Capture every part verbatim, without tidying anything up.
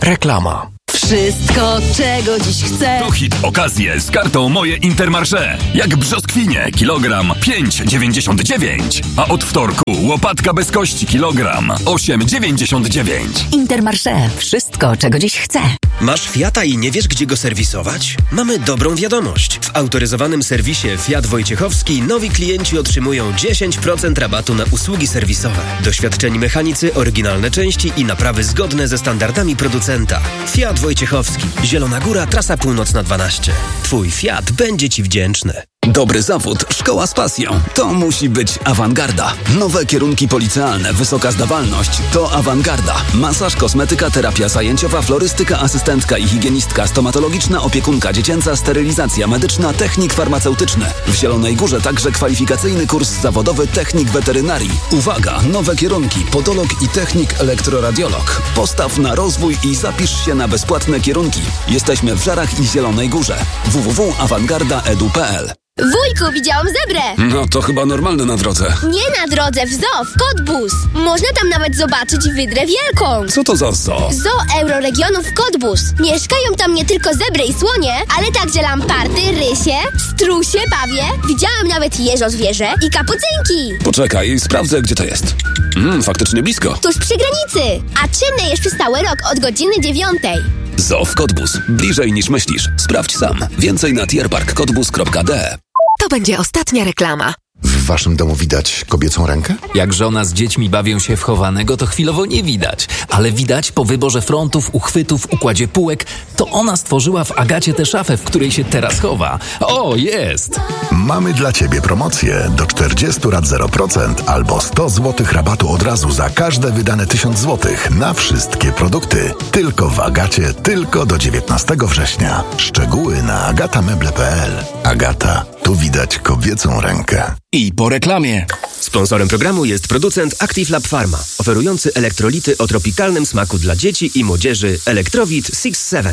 Reklama. Wszystko, czego dziś chcę. To hit okazje z kartą Moje Intermarché. Jak brzoskwinie, kilogram pięć dziewięćdziesiąt dziewięć. A od wtorku łopatka bez kości, kilogram osiem dziewięćdziesiąt dziewięć. Intermarché. Wszystko, czego dziś chcę. Masz Fiata i nie wiesz, gdzie go serwisować? Mamy dobrą wiadomość. W autoryzowanym serwisie Fiat Wojciechowski nowi klienci otrzymują dziesięć procent rabatu na usługi serwisowe. Doświadczeni mechanicy, oryginalne części i naprawy zgodne ze standardami producenta. Fiat Wojciechowski. Zielona Góra, trasa północna dwanaście. Twój Fiat będzie Ci wdzięczny. Dobry zawód, szkoła z pasją. To musi być awangarda. Nowe kierunki policealne, wysoka zdawalność. To awangarda. Masaż, kosmetyka, terapia zajęciowa, florystyka, asystentka i higienistka, stomatologiczna, opiekunka dziecięca, sterylizacja medyczna, technik farmaceutyczny. W Zielonej Górze także kwalifikacyjny kurs zawodowy technik weterynarii. Uwaga, nowe kierunki, podolog i technik elektroradiolog. Postaw na rozwój i zapisz się na bezpłatne kierunki. Jesteśmy w Żarach i Zielonej Górze. w w w kropka awangarda kropka edu kropka p l. Wujku, widziałam zebrę! No to chyba normalne na drodze. Nie na drodze, w zoo, w Cottbus. Można tam nawet zobaczyć wydrę wielką. Co to za zoo? Zoo Euroregionów Cottbus. Mieszkają tam nie tylko zebry i słonie, ale także lamparty, rysie, strusie, pawie. Widziałam nawet jeżozwierzę i kapucynki. Poczekaj, sprawdzę, gdzie to jest. Mm, faktycznie blisko. Tuż przy granicy. A czynne jest przez cały rok od godziny dziewiątej. Zoo w Cottbus. Bliżej niż myślisz. Sprawdź sam. Więcej na tierpark cottbus kropka d e. To będzie ostatnia reklama. W waszym domu widać kobiecą rękę? Jak żona z dziećmi bawią się w chowanego, to chwilowo nie widać. Ale widać po wyborze frontów, uchwytów, układzie półek, to ona stworzyła w Agacie tę szafę, w której się teraz chowa. O, jest! Mamy dla ciebie promocję do czterdziestu rat zero procent albo sto złotych rabatu od razu za każde wydane tysiąc złotych na wszystkie produkty. Tylko w Agacie, tylko do dziewiętnastego września. Szczegóły na agatameble kropka p l. Agata, tu widać kobiecą rękę. I po reklamie. Sponsorem programu jest producent Active Lab Pharma, oferujący elektrolity o tropikalnym smaku dla dzieci i młodzieży Electrowit six seven.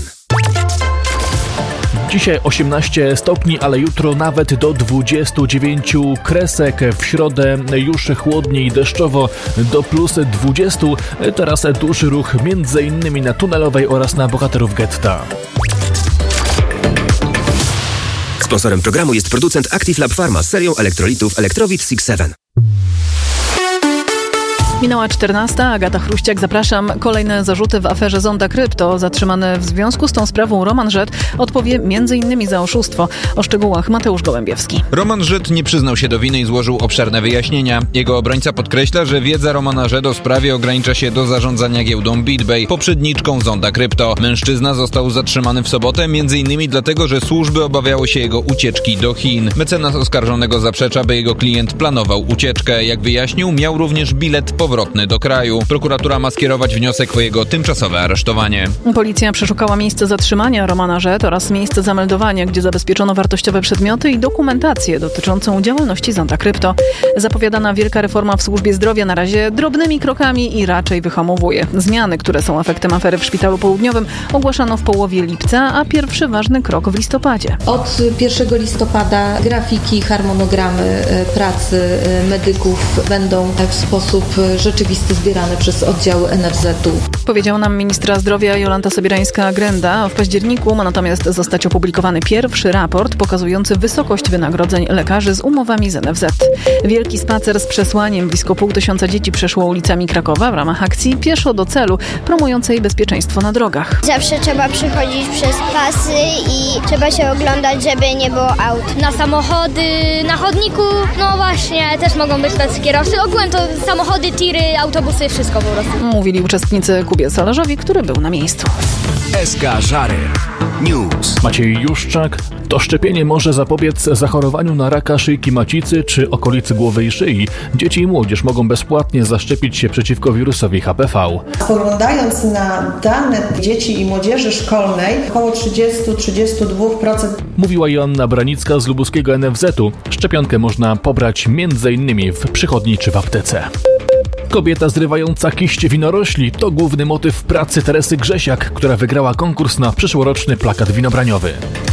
Dzisiaj osiemnaście stopni, ale jutro nawet do dwudziestu dziewięciu kresek. W środę już chłodniej, deszczowo do plus dwudziestu. Teraz duży ruch między innymi na Tunelowej oraz na Bohaterów Getta. Sponsorem programu jest producent Active Lab Pharma z serią elektrolitów Electrowit six seven. Minęła czternasta. Agata Chruściak, zapraszam. Kolejne zarzuty w aferze Zonda Krypto. Zatrzymany w związku z tą sprawą Roman Żet odpowie m in za oszustwo. O szczegółach Mateusz Gołębiewski. Roman Żet nie przyznał się do winy i złożył obszerne wyjaśnienia. Jego obrońca podkreśla, że wiedza Romana Żet o sprawie ogranicza się do zarządzania giełdą BitBay, poprzedniczką Zonda Krypto. Mężczyzna został zatrzymany w sobotę m.in. dlatego, że służby obawiały się jego ucieczki do Chin. Mecenas oskarżonego zaprzecza, by jego klient planował ucieczkę. Jak wyjaśnił, miał również bilet powrotny do kraju. Prokuratura ma skierować wniosek o jego tymczasowe aresztowanie. Policja przeszukała miejsce zatrzymania Romana Żet oraz miejsce zameldowania, gdzie zabezpieczono wartościowe przedmioty i dokumentację dotyczącą działalności Zonda Krypto. Zapowiadana wielka reforma w służbie zdrowia na razie drobnymi krokami i raczej wyhamowuje. Zmiany, które są efektem afery w Szpitalu Południowym, ogłaszano w połowie lipca, a pierwszy ważny krok w listopadzie. Od pierwszego listopada grafiki, harmonogramy pracy medyków będą w sposób rzeczywisty zbierane przez oddziały N F Z u. Powiedziała nam ministra zdrowia Jolanta Sobierajska-Grenda. W październiku ma natomiast zostać opublikowany pierwszy raport pokazujący wysokość wynagrodzeń lekarzy z umowami z N F Z. Wielki spacer z przesłaniem blisko pół tysiąca dzieci przeszło ulicami Krakowa w ramach akcji Pieszo do celu, promującej bezpieczeństwo na drogach. Zawsze trzeba przechodzić przez pasy i trzeba się oglądać, żeby nie było aut. Na samochody, na chodniku, no właśnie, też mogą być tacy kierowcy. Ogółem to samochody, tiry, autobusy, wszystko po prostu. Mówili uczestnicy Kubie Salarzowi, który był na miejscu. S K Żary News. Maciej Juszczak. To szczepienie może zapobiec zachorowaniu na raka szyjki macicy czy okolicy głowy i szyi. Dzieci i młodzież mogą bezpłatnie zaszczepić się przeciwko wirusowi H P V. Spoglądając na dane dzieci i młodzieży szkolnej, około trzydzieści do trzydziestu dwóch procent. Mówiła Joanna Branicka z lubuskiego N F Z u. Szczepionkę można pobrać między innymi w przychodni czy w aptece. Kobieta zrywająca kiść winorośli to główny motyw pracy Teresy Grzesiak, która wygrała konkurs na przyszłoroczny plakat winobraniowy.